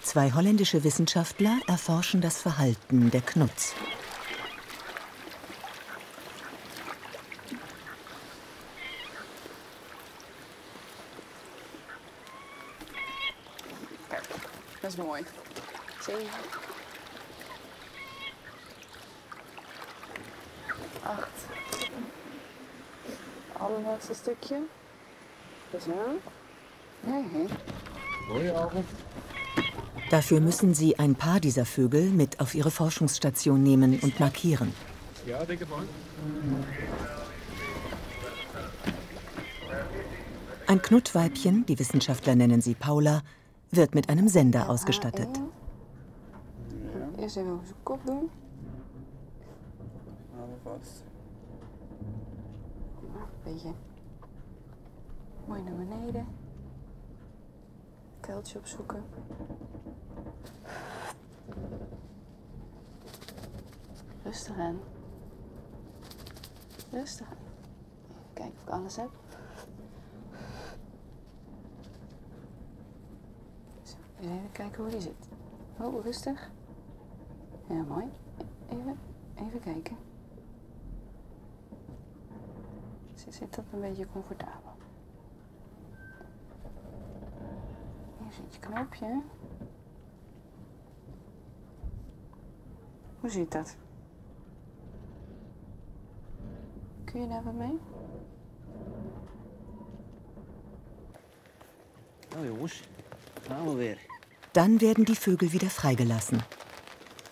Zwei holländische Wissenschaftler erforschen das Verhalten der Knuts. Kijk, dat is mooi. 7, 8. Allerlaatste stukje. Zo. Nee. Mooie Augen. Dafür müssen sie ein paar dieser Vögel mit auf ihre Forschungsstation nehmen und markieren. Ja, denke mal. Ein Knutweibchen, die Wissenschaftler nennen sie Paula, wird mit einem Sender ausgestattet. Eerst even over zijn kop doen. Hou vast. Een beetje mooi naar beneden. Kuiltje opzoeken. Rustig aan. Rustig aan. Even kijken of ik alles heb. Zo, even kijken hoe die zit. Oh, rustig. Ja, mooi. Even kijken. Zit dat een beetje comfortabel? Hier zit je knopje. Hoe zit dat? Kun je daar wat mee? Nou jongens, gaan we weer. Dann werden die Vögel wieder freigelassen.